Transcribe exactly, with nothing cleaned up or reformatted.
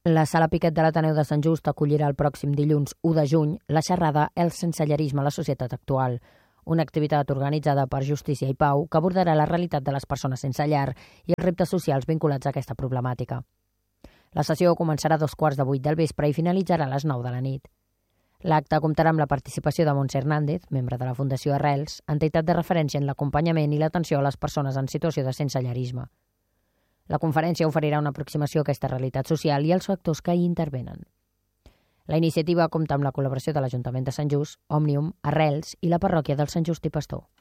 La Sala Piquet de l'Ateneu de Sant Just acollirà el pròxim dilluns u de juny la xerrada El sensellarisme a la societat actual, una activitat organitzada per Justícia i Pau que abordarà la realitat de les persones sense llar i els reptes socials vinculats a aquesta problemàtica. La sessió començarà a dos quarts de vuit del vespre i finalitzarà a les nou de la nit. L'acte comptarà amb la participació de Montse Hernández, membre de la Fundació Arrels, entitat de referència en l'acompanyament i l'atenció a les persones en situació de sensellarisme. La conferència oferirà una aproximació a aquesta realitat social i als factors que hi intervenen. La iniciativa compta amb la col·laboració de l'Ajuntament de Sant Just, Òmnium, Arrels i la parròquia del Sant Just i Pastor.